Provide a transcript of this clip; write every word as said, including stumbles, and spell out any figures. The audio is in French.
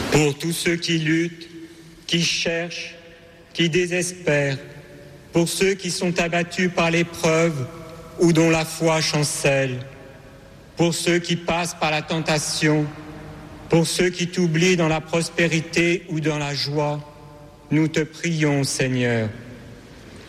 Pour tous ceux qui luttent, qui cherchent, qui désespèrent, pour ceux qui sont abattus par l'épreuve ou dont la foi chancelle, pour ceux qui passent par la tentation, pour ceux qui t'oublient dans la prospérité ou dans la joie, nous te prions, Seigneur.